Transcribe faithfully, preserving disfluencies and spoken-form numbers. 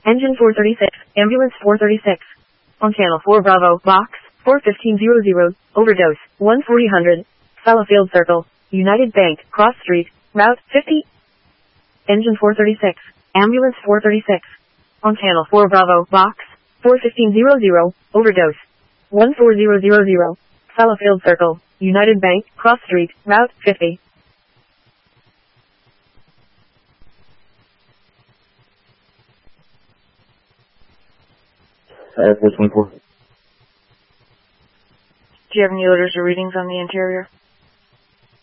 Engine four thirty-six, Ambulance four thirty-six. On Channel four Bravo, Box, four fifteen hundred, Overdose, one forty hundred, Fallowfield Circle, United Bank, Cross Street, Route fifty. Engine four thirty-six, Ambulance four thirty-six. On Channel four Bravo, Box, four fifteen hundred, Overdose, one four zero zero zero, Fallowfield Circle, United Bank, Cross Street, Route fifty. Air four twenty-four. Do you have any odors or readings on the interior?